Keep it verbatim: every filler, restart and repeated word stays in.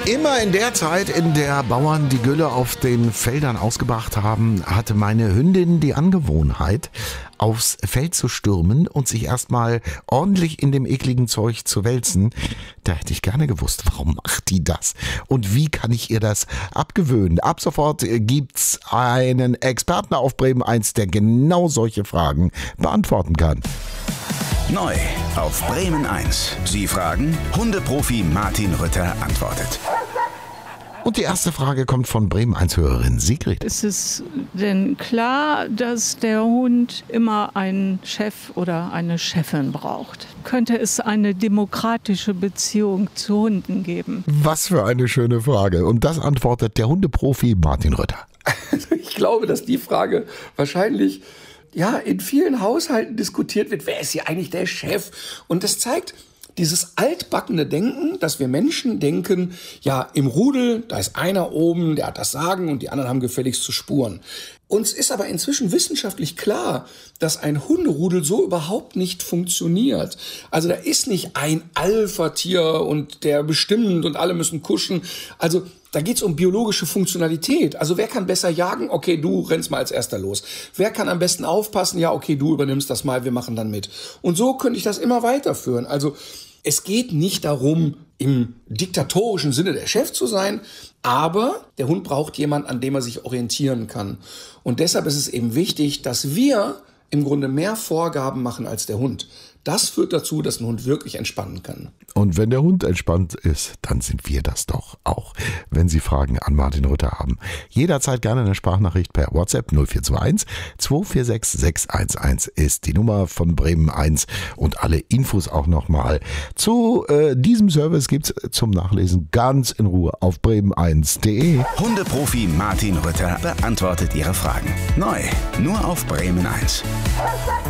Immer in der Zeit, in der Bauern die Gülle auf den Feldern ausgebracht haben, hatte meine Hündin die Angewohnheit, aufs Feld zu stürmen und sich erstmal ordentlich in dem ekligen Zeug zu wälzen. Da hätte ich gerne gewusst, warum macht die das? Und wie kann ich ihr das abgewöhnen? Ab sofort gibt's einen Experten auf Bremen eins, der genau solche Fragen beantworten kann. Neu auf Bremen eins. Sie fragen, Hundeprofi Martin Rütter antwortet. Und die erste Frage kommt von Bremen eins Hörerin Sigrid. Ist es denn klar, dass der Hund immer einen Chef oder eine Chefin braucht? Könnte es eine demokratische Beziehung zu Hunden geben? Was für eine schöne Frage. Und das antwortet der Hundeprofi Martin Rütter. Also ich glaube, dass die Frage wahrscheinlich ja in vielen Haushalten diskutiert wird. Wer ist hier eigentlich der Chef? Und das zeigt dieses altbackene Denken, dass wir Menschen denken, ja, im Rudel, da ist einer oben, der hat das Sagen und die anderen haben gefälligst zu spuren. Uns ist aber inzwischen wissenschaftlich klar, dass ein Hunderudel so überhaupt nicht funktioniert. Also da ist nicht ein Alpha-Tier und der bestimmt und alle müssen kuschen. Also da geht's um biologische Funktionalität. Also wer kann besser jagen? Okay, du rennst mal als Erster los. Wer kann am besten aufpassen? Ja, okay, du übernimmst das mal, wir machen dann mit. Und so könnte ich das immer weiterführen. Also es geht nicht darum, im diktatorischen Sinne der Chef zu sein, aber der Hund braucht jemanden, an dem er sich orientieren kann. Und deshalb ist es eben wichtig, dass wir im Grunde mehr Vorgaben machen als der Hund. Das führt dazu, dass ein Hund wirklich entspannen kann. Und wenn der Hund entspannt ist, dann sind wir das doch auch. Wenn Sie Fragen an Martin Rütter haben, jederzeit gerne eine Sprachnachricht per WhatsApp null vier zwei eins zwei vier sechs sechs eins eins ist die Nummer von Bremen eins und alle Infos auch nochmal zu äh, diesem Service gibt's zum Nachlesen ganz in Ruhe auf bremen eins punkt de. Hundeprofi Martin Rütter beantwortet Ihre Fragen. Neu, nur auf Bremen eins.